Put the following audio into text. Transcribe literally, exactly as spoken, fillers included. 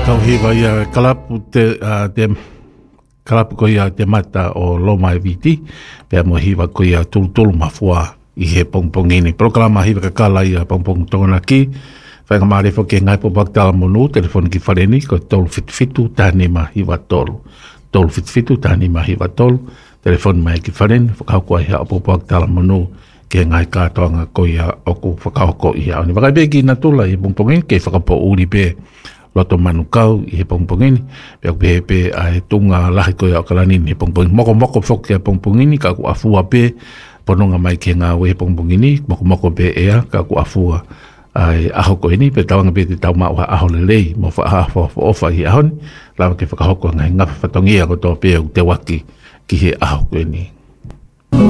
Tau hiwa ia kalapu te, uh, te kalapu ko ia te mata o Loma e Viti, pia mo hiwa ko ia tulu tulu mafua i he pongpongini. Programa hiwa ka kala ia pongpong tongana ki, whainga maarefo ke ngai po baktala monu, telefoni ki whareni, ko tolu fitu fitu, tahani ma hiwa tolu. Tolu fitu fitu, tahani ma hiwa tolu, telefoni mai ki whareni, whakahokua ia po baktala monu, ke ngai kātoanga ko ia oku whakahoko ia. Oni wakai beki na tula i pongpongini, ke whakapo uri pe, loto manukau i he pongpongini, pia pe pe a he tunga lahi koe o kalanini he pongpongini. Moko moko fok ke pongpongini, ka ku afua pe, pononga mai ke ngā we he pongpongini, moko moko pe ea, ka ku afua ai aho koe ni, pe tawanga pe te tau maa wa aho lelei, mo wha aha wha wha ofa hi ahoni, lawa ke whakahoko ngai ngawha whatongia ko tō pe o te waki ki he aho koe ni.